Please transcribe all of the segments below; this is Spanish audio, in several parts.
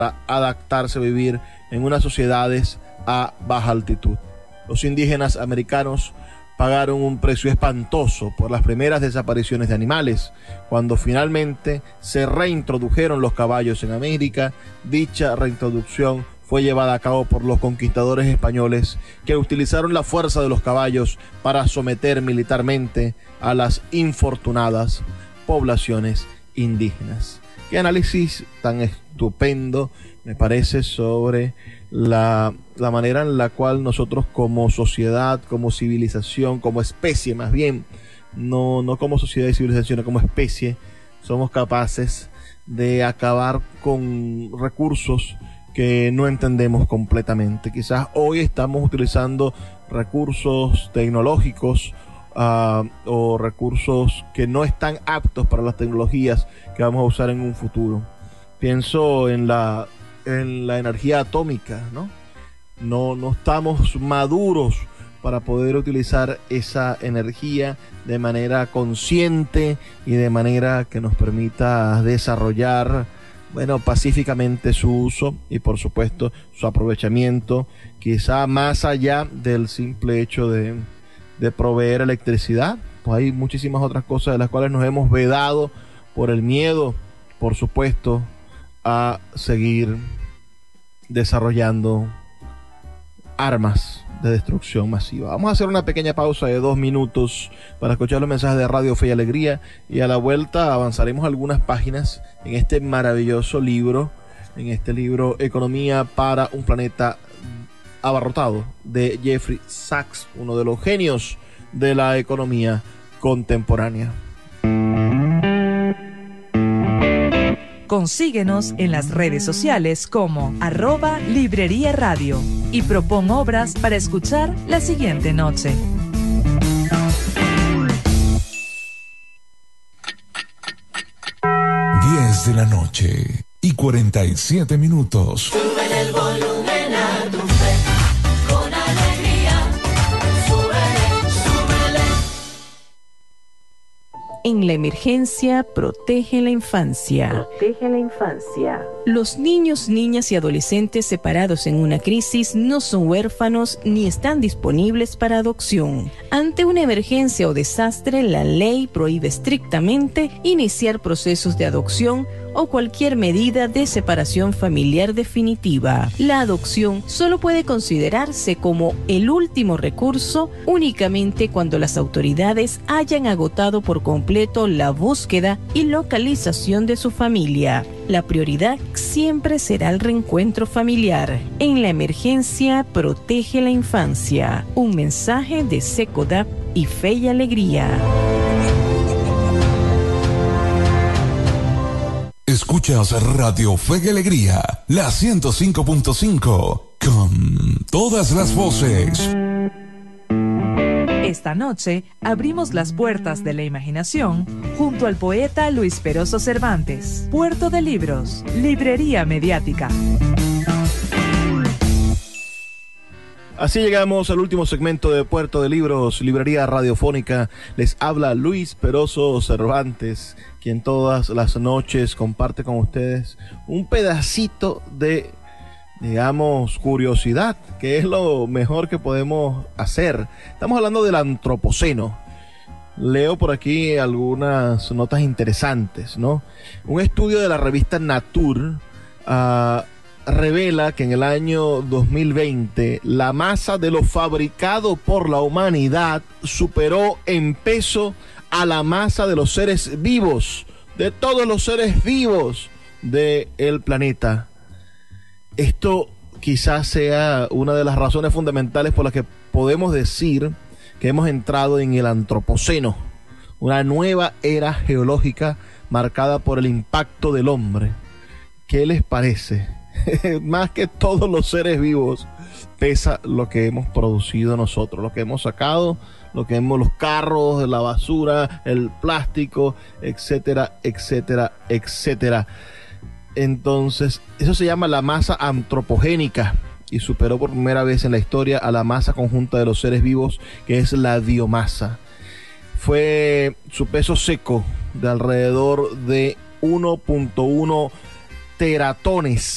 para adaptarse a vivir en unas sociedades a baja altitud. Los indígenas americanos pagaron un precio espantoso por las primeras desapariciones de animales. Cuando finalmente se reintrodujeron los caballos en América, dicha reintroducción fue llevada a cabo por los conquistadores españoles, que utilizaron la fuerza de los caballos para someter militarmente a las infortunadas poblaciones indígenas. Qué análisis tan estupendo, me parece, sobre la manera en la cual nosotros como sociedad, como civilización, como especie más bien, no como sociedad y civilización, sino como especie, somos capaces de acabar con recursos que no entendemos completamente. Quizás hoy estamos utilizando recursos tecnológicos o recursos que no están aptos para las tecnologías que vamos a usar en un futuro. Pienso en la energía atómica, ¿no? No estamos maduros para poder utilizar esa energía de manera consciente y de manera que nos permita desarrollar, pacíficamente su uso y por supuesto su aprovechamiento, quizá más allá del simple hecho de proveer electricidad. Pues hay muchísimas otras cosas de las cuales nos hemos vedado por el miedo, por supuesto, a seguir desarrollando armas de destrucción masiva. Vamos a hacer una pequeña pausa de 2 minutos para escuchar los mensajes de Radio Fe y Alegría, y a la vuelta avanzaremos algunas páginas en este maravilloso libro, Economía para un planeta abarrotado, de Jeffrey Sachs, uno de los genios de la economía contemporánea. Consíguenos en las redes sociales como @Librería Radio y propon obras para escuchar la siguiente noche. De la noche y 47 minutos. Sube el volumen a tu fe, con alegría, súbele. En la emergencia, protege la infancia. Los niños, niñas y adolescentes separados en una crisis no son huérfanos ni están disponibles para adopción. Ante una emergencia o desastre, la ley prohíbe estrictamente iniciar procesos de adopción o cualquier medida de separación familiar definitiva. La adopción solo puede considerarse como el último recurso únicamente cuando las autoridades hayan agotado por completo la búsqueda y localización de su familia. La prioridad siempre será el reencuentro familiar. En la emergencia, protege la infancia. Un mensaje de SECODAP y Fe y Alegría. Escuchas Radio Fe y Alegría, la 105.5, con todas las voces. Esta noche abrimos las puertas de la imaginación junto al poeta Luis Peroso Cervantes. Puerto de Libros, Librería Mediática. Así llegamos al último segmento de Puerto de Libros, Librería Radiofónica. Les habla Luis Peroso Cervantes, quien todas las noches comparte con ustedes un pedacito de, curiosidad, que es lo mejor que podemos hacer. Estamos hablando del antropoceno. Leo por aquí algunas notas interesantes, ¿no? Un estudio de la revista Nature revela que en el año 2020 la masa de lo fabricado por la humanidad superó en peso a la masa de los seres vivos, de todos los seres vivos del planeta. Esto quizás sea una de las razones fundamentales por las que podemos decir que hemos entrado en el antropoceno, una nueva era geológica marcada por el impacto del hombre. ¿Qué les parece? Más que todos los seres vivos, pesa lo que hemos producido nosotros, lo que hemos sacado, los carros, la basura, el plástico, etcétera, etcétera, etcétera. Entonces, eso se llama la masa antropogénica y superó por primera vez en la historia a la masa conjunta de los seres vivos, que es la biomasa. Fue su peso seco de alrededor de 1.1 teratones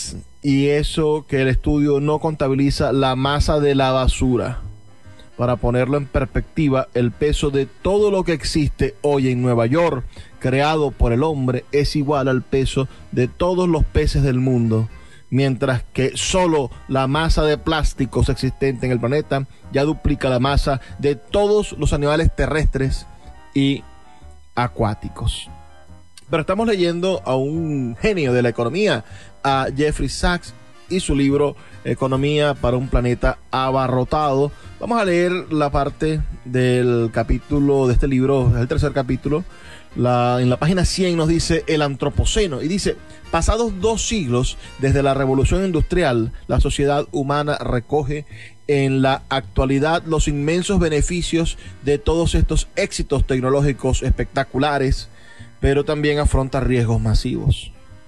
y eso que el estudio no contabiliza la masa de la basura. Para ponerlo en perspectiva, el peso de todo lo que existe hoy en Nueva York, creado por el hombre, es igual al peso de todos los peces del mundo, mientras que solo la masa de plásticos existente en el planeta ya duplica la masa de todos los animales terrestres y acuáticos. Pero estamos leyendo a un genio de la economía, a Jeffrey Sachs, y su libro Economía para un planeta abarrotado. Vamos a leer la parte del capítulo de este libro, es el tercer capítulo. En la página 100 nos dice el antropoceno, y dice: pasados 2 siglos desde la revolución industrial, la sociedad humana recoge en la actualidad los inmensos beneficios de todos estos éxitos tecnológicos espectaculares, pero también afronta riesgos masivos.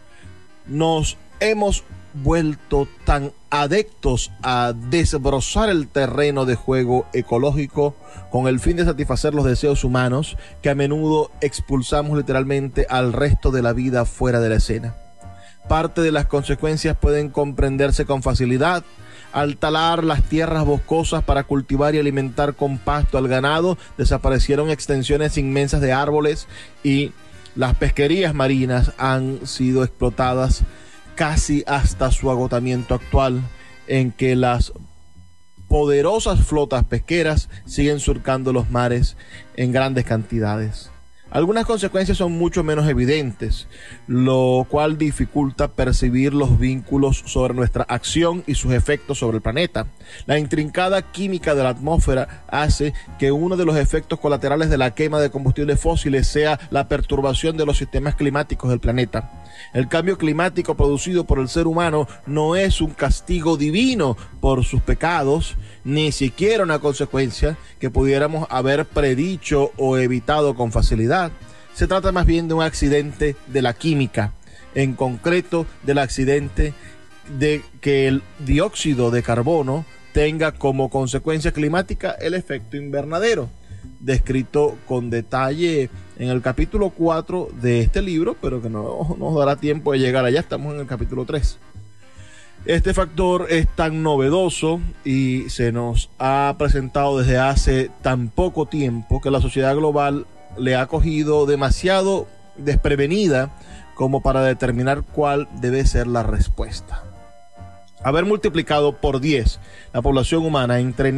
Nos hemos vuelto tan adeptos a desbrozar el terreno de juego ecológico con el fin de satisfacer los deseos humanos, que a menudo expulsamos literalmente al resto de la vida fuera de la escena. Parte de las consecuencias pueden comprenderse con facilidad. Al talar las tierras boscosas para cultivar y alimentar con pasto al ganado, desaparecieron extensiones inmensas de árboles, y las pesquerías marinas han sido explotadas casi hasta su agotamiento actual, en que las poderosas flotas pesqueras siguen surcando los mares en grandes cantidades. Algunas consecuencias son mucho menos evidentes, lo cual dificulta percibir los vínculos sobre nuestra acción y sus efectos sobre el planeta. La intrincada química de la atmósfera hace que uno de los efectos colaterales de la quema de combustibles fósiles sea la perturbación de los sistemas climáticos del planeta. El cambio climático producido por el ser humano no es un castigo divino por sus pecados, ni siquiera una consecuencia que pudiéramos haber predicho o evitado con facilidad. Se trata más bien de un accidente de la química, en concreto del accidente de que el dióxido de carbono tenga como consecuencia climática el efecto invernadero, descrito con detalle en el capítulo 4 de este libro, pero que no nos dará tiempo de llegar allá. Estamos en el capítulo 3. Este factor es tan novedoso y se nos ha presentado desde hace tan poco tiempo que la sociedad global le ha cogido demasiado desprevenida como para determinar cuál debe ser la respuesta. Haber multiplicado por 10 la población humana entre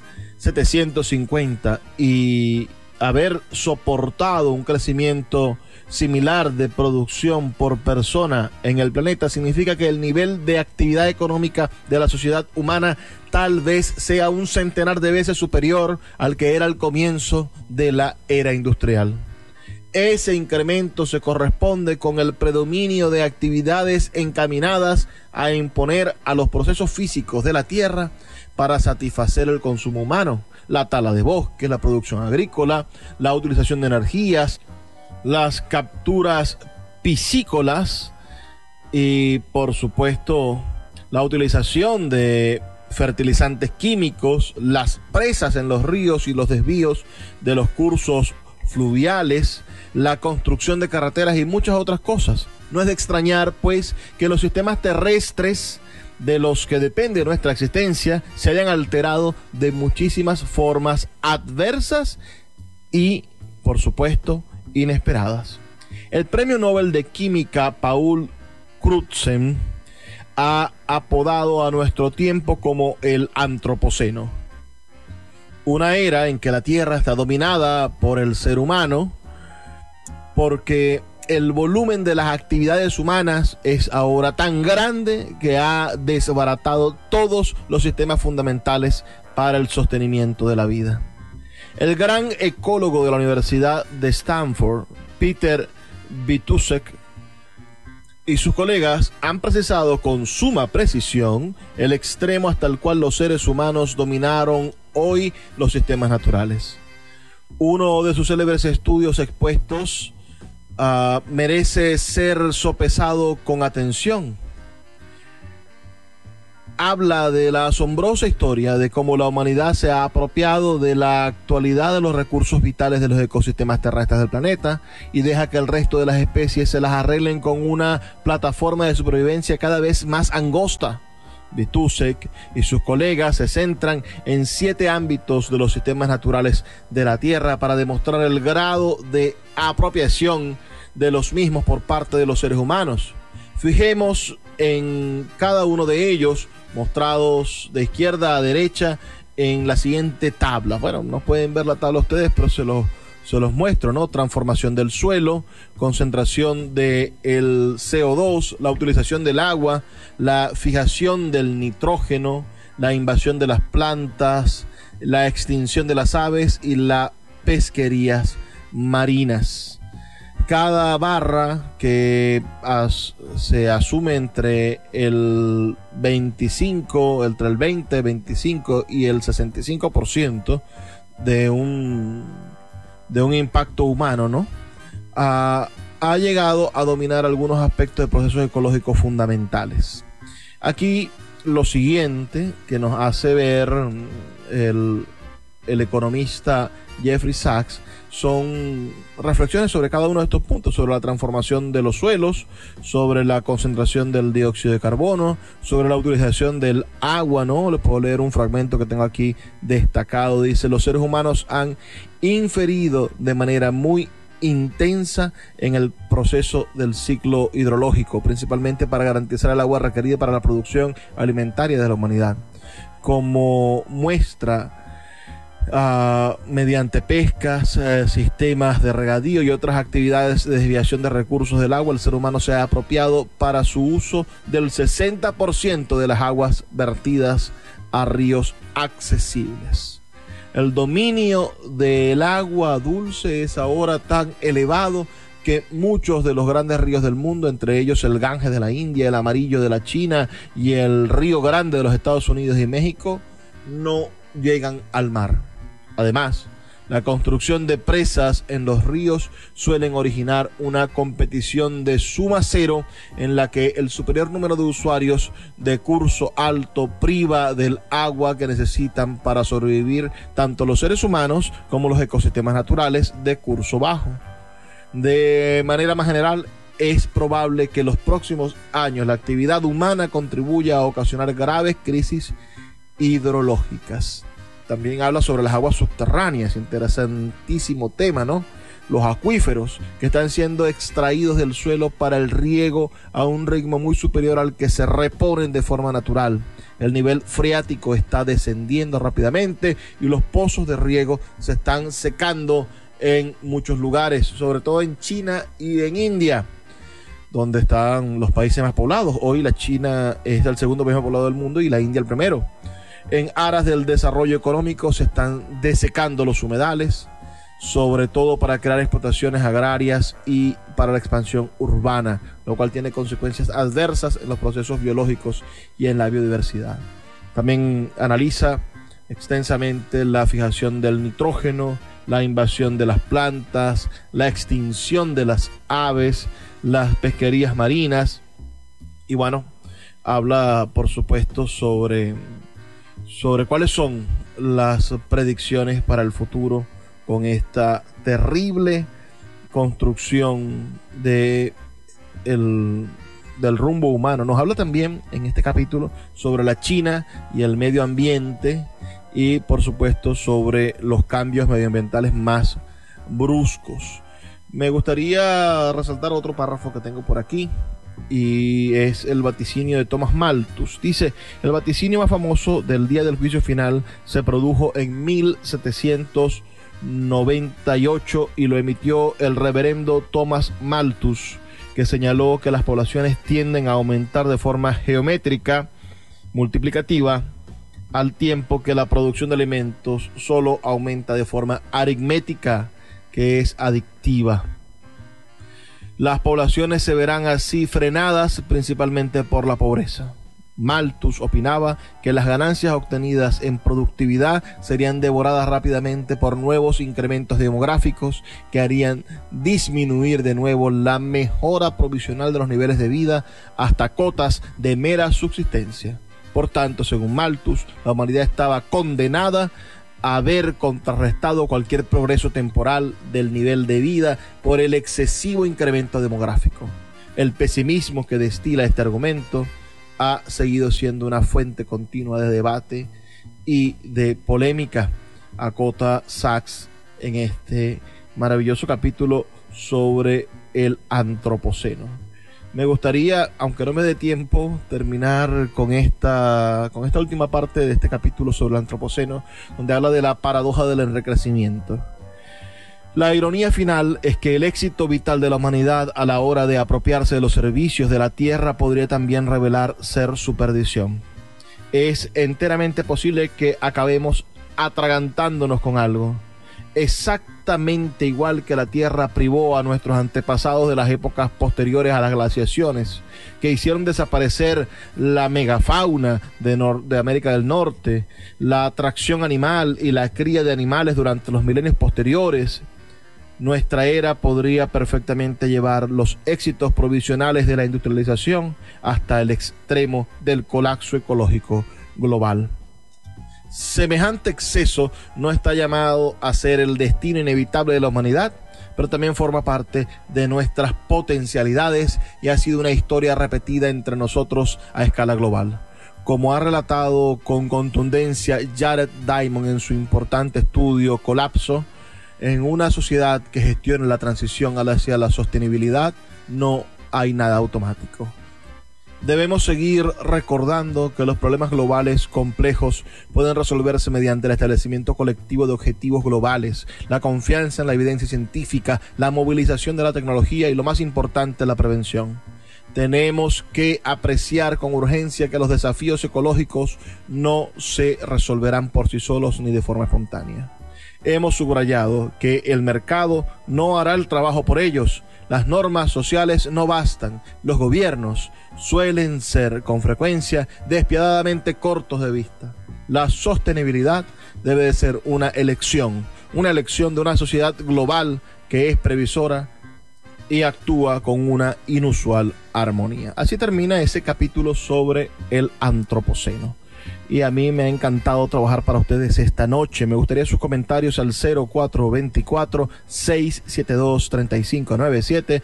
1750 y haber soportado un crecimiento similar de producción por persona en el planeta significa que el nivel de actividad económica de la sociedad humana tal vez sea un centenar de veces superior al que era al comienzo de la era industrial. Ese incremento se corresponde con el predominio de actividades encaminadas a imponer a los procesos físicos de la tierra para satisfacer el consumo humano: la tala de bosques, la producción agrícola, la utilización de energías, las capturas piscícolas y, por supuesto, la utilización de fertilizantes químicos, las presas en los ríos y los desvíos de los cursos fluviales, la construcción de carreteras y muchas otras cosas. No es de extrañar, pues, que los sistemas terrestres de los que depende nuestra existencia se hayan alterado de muchísimas formas adversas y, por supuesto, inesperadas. El premio Nobel de Química Paul Crutzen ha apodado a nuestro tiempo como el antropoceno, una era en que la Tierra está dominada por el ser humano, porque el volumen de las actividades humanas es ahora tan grande que ha desbaratado todos los sistemas fundamentales para el sostenimiento de la vida. El gran ecólogo de la Universidad de Stanford, Peter Vitousek, y sus colegas han precisado con suma precisión el extremo hasta el cual los seres humanos dominaron hoy los sistemas naturales. Uno de sus célebres estudios expuestos merece ser sopesado con atención. habla de la asombrosa historia de cómo la humanidad se ha apropiado de la actualidad de los recursos vitales de los ecosistemas terrestres del planeta y deja que el resto de las especies se las arreglen con una plataforma de supervivencia cada vez más angosta. Vitusek y sus colegas se centran en 7 ámbitos de los sistemas naturales de la Tierra para demostrar el grado de apropiación de los mismos por parte de los seres humanos. Fijemos en cada uno de ellos, mostrados de izquierda a derecha en la siguiente tabla. Bueno, no pueden ver la tabla ustedes, pero se los muestro, ¿no? Transformación del suelo, concentración del CO2, la utilización del agua, la fijación del nitrógeno, la invasión de las plantas, la extinción de las aves y las pesquerías marinas. Cada barra que se asume entre el 25 y el 65% de un impacto humano, ¿no? Ha llegado a dominar algunos aspectos de procesos ecológicos fundamentales. Aquí lo siguiente que nos hace ver el economista Jeffrey Sachs son reflexiones sobre cada uno de estos puntos, sobre la transformación de los suelos, sobre la concentración del dióxido de carbono, sobre la utilización del agua, ¿no? Les puedo leer un fragmento que tengo aquí destacado. Dice: los seres humanos han inferido de manera muy intensa en el proceso del ciclo hidrológico, principalmente para garantizar el agua requerida para la producción alimentaria de la humanidad. Como muestra, mediante pescas, sistemas de regadío y otras actividades de desviación de recursos del agua, el ser humano se ha apropiado para su uso del 60% de las aguas vertidas a ríos accesibles. El dominio del agua dulce es ahora tan elevado que muchos de los grandes ríos del mundo, entre ellos el Ganges de la India, el Amarillo de la China y el Río Grande de los Estados Unidos y México, no llegan al mar. Además, la construcción de presas en los ríos suelen originar una competición de suma cero en la que el superior número de usuarios de curso alto priva del agua que necesitan para sobrevivir tanto los seres humanos como los ecosistemas naturales de curso bajo. De manera más general, es probable que en los próximos años la actividad humana contribuya a ocasionar graves crisis hidrológicas. También habla sobre las aguas subterráneas, interesantísimo tema, ¿no? Los acuíferos que están siendo extraídos del suelo para el riego a un ritmo muy superior al que se reponen de forma natural. El nivel freático está descendiendo rápidamente y los pozos de riego se están secando en muchos lugares, sobre todo en China y en India, donde están los países más poblados. Hoy la China es el segundo país más poblado del mundo y la India el primero. En aras del desarrollo económico se están desecando los humedales, sobre todo para crear explotaciones agrarias y para la expansión urbana, lo cual tiene consecuencias adversas en los procesos biológicos y en la biodiversidad. También analiza extensamente la fijación del nitrógeno, la invasión de las plantas, la extinción de las aves, las pesquerías marinas y bueno, habla por supuesto sobre cuáles son las predicciones para el futuro con esta terrible construcción del rumbo humano. Nos habla también en este capítulo sobre la China y el medio ambiente y por supuesto sobre los cambios medioambientales más bruscos. Me gustaría resaltar otro párrafo que tengo por aquí, y es el vaticinio de Thomas Malthus. Dice: el vaticinio más famoso del día del juicio final se produjo en 1798 y lo emitió el reverendo Thomas Malthus, que señaló que las poblaciones tienden a aumentar de forma geométrica multiplicativa al tiempo que la producción de alimentos solo aumenta de forma aritmética, que es adictiva. Las poblaciones se verán así frenadas principalmente por la pobreza. Malthus opinaba que las ganancias obtenidas en productividad serían devoradas rápidamente por nuevos incrementos demográficos que harían disminuir de nuevo la mejora provisional de los niveles de vida hasta cotas de mera subsistencia. Por tanto, según Malthus, la humanidad estaba condenada a haber contrarrestado cualquier progreso temporal del nivel de vida por el excesivo incremento demográfico. El pesimismo que destila este argumento ha seguido siendo una fuente continua de debate y de polémica, acota Sachs en este maravilloso capítulo sobre el antropoceno. Me gustaría, aunque no me dé tiempo, terminar con esta última parte de este capítulo sobre el antropoceno, donde habla de la paradoja del enriquecimiento. La ironía final es que el éxito vital de la humanidad a la hora de apropiarse de los servicios de la tierra podría también revelar ser su perdición. Es enteramente posible que acabemos atragantándonos con algo, exactamente igual que la tierra privó a nuestros antepasados de las épocas posteriores a las glaciaciones, que hicieron desaparecer la megafauna de América del Norte, la atracción animal y la cría de animales durante los milenios posteriores. Nuestra era podría perfectamente llevar los éxitos provisionales de la industrialización hasta el extremo del colapso ecológico global. Semejante exceso no está llamado a ser el destino inevitable de la humanidad, pero también forma parte de nuestras potencialidades y ha sido una historia repetida entre nosotros a escala global. Como ha relatado con contundencia Jared Diamond en su importante estudio Colapso, en una sociedad que gestione la transición hacia la sostenibilidad no hay nada automático. Debemos seguir recordando que los problemas globales complejos pueden resolverse mediante el establecimiento colectivo de objetivos globales, la confianza en la evidencia científica, la movilización de la tecnología y, lo más importante, la prevención. Tenemos que apreciar con urgencia que los desafíos ecológicos no se resolverán por sí solos ni de forma espontánea. Hemos subrayado que el mercado no hará el trabajo por ellos. Las normas sociales no bastan. Los gobiernos suelen ser, con frecuencia, despiadadamente cortos de vista. La sostenibilidad debe de ser una elección de una sociedad global que es previsora y actúa con una inusual armonía. Así termina ese capítulo sobre el antropoceno. Y a mí me ha encantado trabajar para ustedes esta noche. Me gustaría sus comentarios al 0424-672-3597,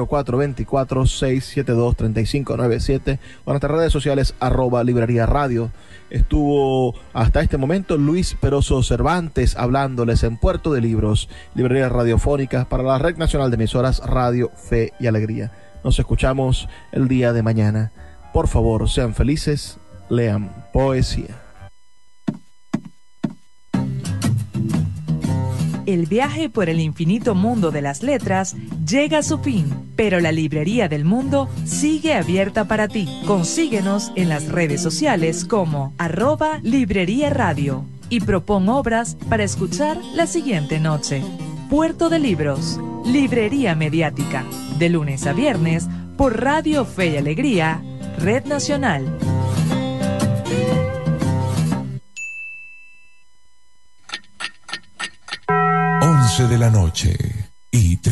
0424-672-3597, o en nuestras redes sociales @Librería Radio. Estuvo hasta este momento Luis Peroso Cervantes hablándoles en Puerto de Libros, librería radiofónica para la Red Nacional de Emisoras Radio Fe y Alegría. Nos escuchamos el día de mañana. Por favor, sean felices. Lean poesía. El viaje por el infinito mundo de las letras llega a su fin, pero la Librería del Mundo sigue abierta para ti. Consíguenos en las redes sociales como @Librería Radio y propon obras para escuchar la siguiente noche. Puerto de Libros, Librería Mediática, de lunes a viernes por Radio Fe y Alegría, Red Nacional. 11 de la noche y